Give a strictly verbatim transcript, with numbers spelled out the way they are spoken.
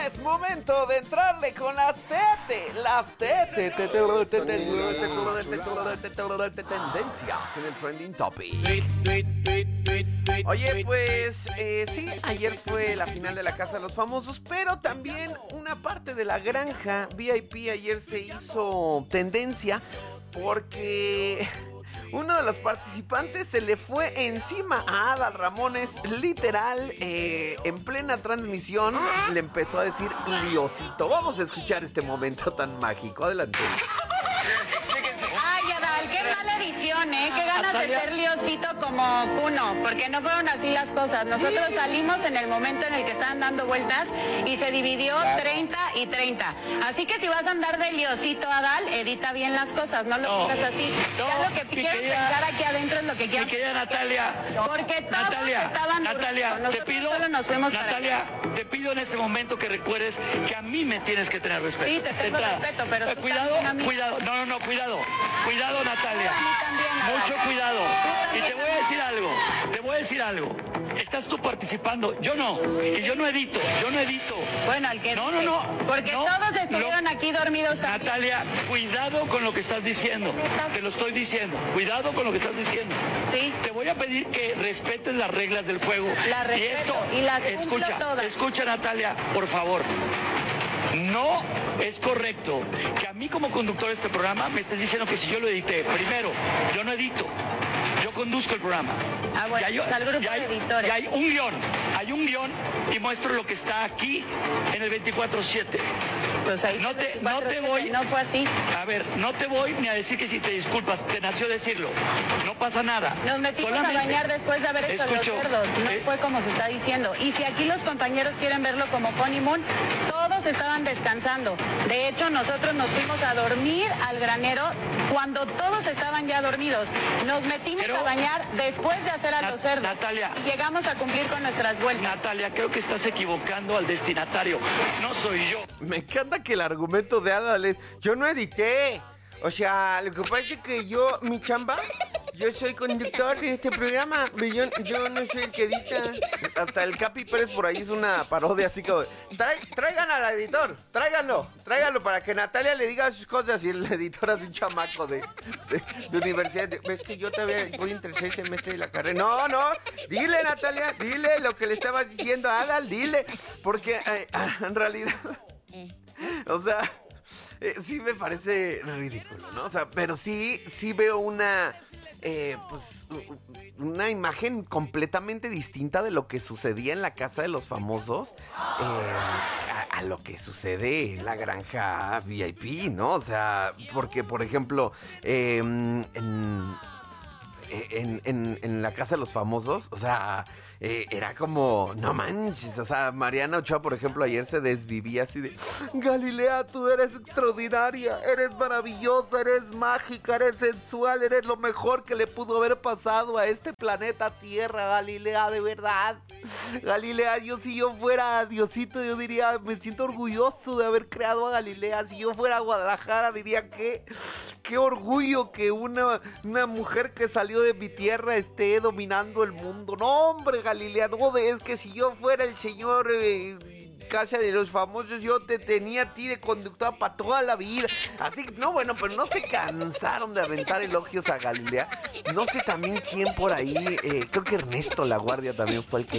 es momento de entrarle con las tete, las tete, tendencias en el trending topic. Oye, pues eh, sí, ayer fue la final de la Casa de los Famosos, pero también una parte de la granja V I P ayer se hizo tendencia porque uno de los participantes se le fue encima a Adal Ramones, literal, eh, en plena transmisión, le empezó a decir Diosito. Vamos a escuchar este momento tan mágico. Adelante. Ay, Adal, qué mala edición, ¿eh? Qué ganas de ser Liosito como Kuno, porque no fueron así las cosas. Nosotros salimos en el momento en el que estaban dando vueltas y se dividió treinta y treinta. Así que si vas a andar de Liosito, Adal, edita bien las cosas, no lo No, pongas así. no, ya lo que mi quiero querida- pensar aquí adentro es lo que quiero. Mi querida Natalia, Porque todos Natalia, estaban Natalia, durmiendo. te Nosotros pido, solo nos fuimos para Natalia, allá. te pido en este momento que recuerdes que a mí me tienes que tener respeto. Sí, te tengo De entrada. respeto, pero Eh, tú cuidado, también a mí. cuidado, no, no, no, cuidado, cuidado, Natalia. A mí también, Adal. Mucho cuidado. Y también te voy a decir algo, te voy a decir algo. Estás tú participando, yo no, y yo no edito, yo no edito. Bueno, al que No, no, no. Porque no, todos estuvieron no. aquí dormidos también. Natalia, cuidado con lo que estás diciendo. Te lo estoy diciendo. Cuidado con lo que estás diciendo. Sí. Te voy a pedir que respetes las reglas del juego. Las y respeto, esto, y las cumplo escucha, todas. escucha, Natalia, por favor. No es correcto que a mí como conductor de este programa me estés diciendo que si yo lo edité. Primero, yo no edito. Yo conduzco el programa. Ah, bueno, Ya hay- está el grupo ya hay- de editores. ya hay un guión. Hay un guión y muestro lo que está aquí en el veinticuatro siete. Pues ahí No está te- no te veinticuatro, voy- No fue así. A ver, no te voy ni a decir que si te disculpas, te nació decirlo. No pasa nada. Nos metimos Solamente- a bañar después de haber hecho Escucho, los cerdos. No eh, fue como se está diciendo. Y si aquí los compañeros quieren verlo como honeymoon, todos estaban descansando. De hecho, nosotros nos fuimos a dormir al granero cuando todos estaban ya dormidos. Nos metimos Pero- a bañar después de hacer a Nat- los cerdos. Natalia. Y llegamos a cumplir con nuestras vueltas. Natalia, creo que estás equivocando al destinatario. No soy yo. Me encanta que el argumento de Adal es, yo no edité. O sea, lo que pasa es que yo, mi chamba, yo soy conductor de este programa, yo, yo no soy el que edita. Hasta el Capi Pérez por ahí es una parodia así como, "Trai- traigan al editor, tráiganlo, tráiganlo para que Natalia le diga sus cosas", y el editor es un chamaco de, de, de universidad. Ves que yo todavía voy en tercer semestre de la carrera. No, no, dile, Natalia, dile lo que le estabas diciendo a Adal, dile, porque eh, en realidad, o sea... Eh, sí me parece ridículo, ¿no? O sea, pero sí, sí veo una, eh, pues, u- una imagen completamente distinta de lo que sucedía en la Casa de los Famosos eh, a, a lo que sucede en la granja V I P, ¿no? O sea, porque, por ejemplo, eh, en... En, en, en la Casa de los Famosos, o sea, eh, era como, no manches, o sea, Mariana Ochoa, por ejemplo, ayer se desvivía así de, Galilea, tú eres extraordinaria, eres maravillosa, eres mágica, eres sensual, eres lo mejor que le pudo haber pasado a este planeta Tierra, Galilea, de verdad. Galilea, yo si yo fuera Diosito, yo diría, me siento orgulloso de haber creado a Galilea. Si yo fuera a Guadalajara, diría que, qué orgullo que una, una mujer que salió de mi tierra esté dominando el mundo. No, hombre, Galilea, no, es que si yo fuera el señor eh, Casa de los Famosos, yo te tenía a ti de conductora para toda la vida. Así, no, bueno, pero no se cansaron de aventar elogios a Galilea. No sé también quién por ahí, eh, creo que Ernesto La Guardia también fue el que